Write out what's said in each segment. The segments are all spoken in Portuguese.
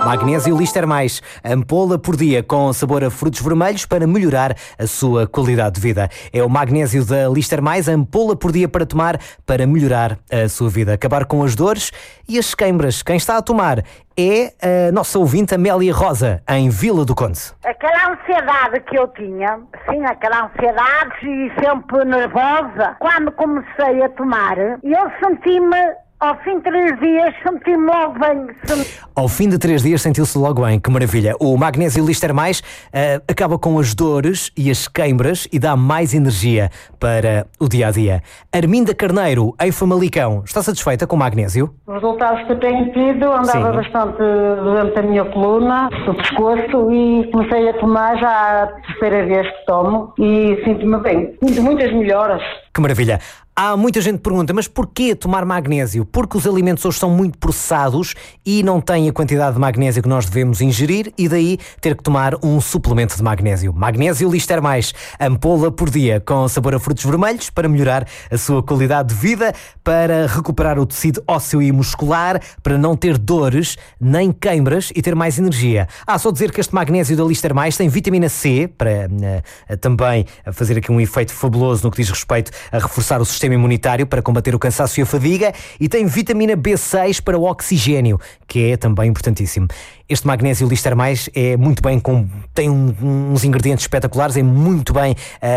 Magnésio Lister Mais, ampola por dia com sabor a frutos vermelhos para melhorar a sua qualidade de vida. É o magnésio da Lister Mais, ampola por dia para tomar para melhorar a sua vida. Acabar com as dores e as queimbras. Quem está a tomar é a nossa ouvinte Amélia Rosa, em Vila do Conde. Aquela ansiedade que eu tinha, sim, aquela ansiedade e sempre nervosa, quando comecei a tomar, eu senti-me, ao fim de 3 dias, senti-me logo bem. Ao fim de 3 dias sentiu-se logo bem, que maravilha. O magnésio Lister Mais acaba com as dores e as queimbras e dá mais energia para o dia-a-dia. Arminda Carneiro, em Famalicão, está satisfeita com o magnésio? Os resultados que eu tenho tido, andava bastante doente a minha coluna, o pescoço, e comecei a tomar já a terceira vez que tomo e sinto-me bem. Sinto muitas melhoras. Que maravilha. Há muita gente que pergunta, mas porquê tomar magnésio? Porque os alimentos hoje são muito processados e não têm a quantidade de magnésio que nós devemos ingerir e daí ter que tomar um suplemento de magnésio. Magnésio Lister Mais, ampola por dia com sabor a frutos vermelhos para melhorar a sua qualidade de vida, para recuperar o tecido ósseo e muscular, para não ter dores nem queimbras e ter mais energia. Só dizer que este magnésio da Lister Mais tem vitamina C para também fazer aqui um efeito fabuloso no que diz respeito a reforçar o sistema imunitário para combater o cansaço e a fadiga, e tem vitamina B6 para o oxigênio, que é também importantíssimo. Este magnésio Lister Mais é muito bem, tem uns ingredientes espetaculares, é muito bem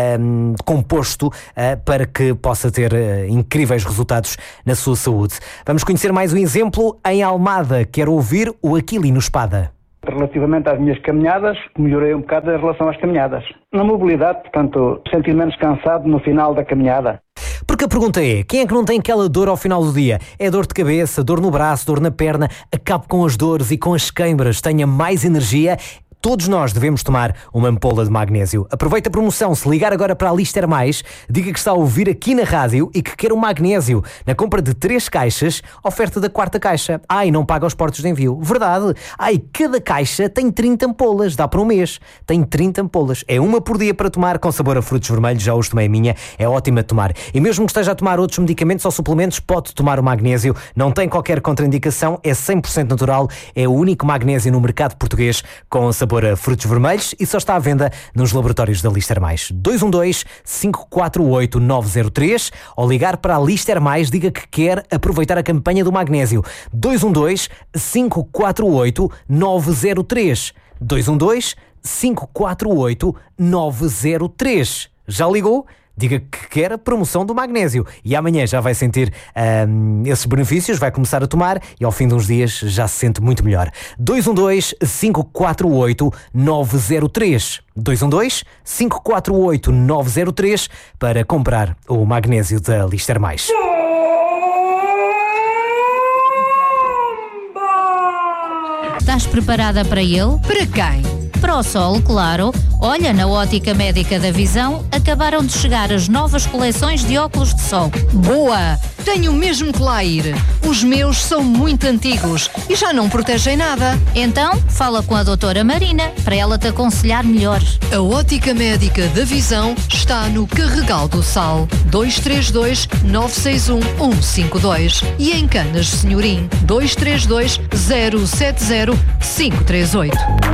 composto para que possa ter incríveis resultados na sua saúde. Vamos conhecer mais um exemplo em Almada. Quero ouvir o Aquilino Espada. Relativamente às minhas caminhadas, melhorei um bocado em relação às caminhadas. Na mobilidade, portanto, senti menos cansado no final da caminhada. Porque a pergunta é, quem é que não tem aquela dor ao final do dia? É dor de cabeça, dor no braço, dor na perna? Acabe com as dores e com as queimbras, tenha mais energia. Todos nós devemos tomar uma ampola de magnésio. Aproveita a promoção. Se ligar agora para a Lister Mais, diga que está a ouvir aqui na rádio e que quer um magnésio. Na compra de 3 caixas, oferta da 4ª caixa. E não paga os portos de envio. Verdade. Cada caixa tem 30 ampolas. Dá para um mês. Tem 30 ampolas. É uma por dia para tomar com sabor a frutos vermelhos. Já hoje tomei a minha. É ótima de tomar. E mesmo que esteja a tomar outros medicamentos ou suplementos, pode tomar o magnésio. Não tem qualquer contraindicação. É 100% natural. É o único magnésio no mercado português com sabor a frutos vermelhos e só está à venda nos laboratórios da Lister Mais. 212-548-903 ou ligar para a Lister Mais, diga que quer aproveitar a campanha do magnésio. 212-548-903. 212-548-903. Já ligou? Diga que quer a promoção do magnésio e amanhã já vai sentir esses benefícios, vai começar a tomar e ao fim de uns dias já se sente muito melhor. 212-548-903. 212-548-903 para comprar o magnésio da Lister Mais. Estás preparada para ele? Para quem? Para o sol, claro. Olha, na Ótica Médica da Visão acabaram de chegar as novas coleções de óculos de sol. Boa! Tenho mesmo que lá ir. Os meus são muito antigos e já não protegem nada. Então, fala com a doutora Marina para ela te aconselhar melhor. A Ótica Médica da Visão está no Carregal do Sal, 232-961-152 e em Canas Senhorim, 232-070-538.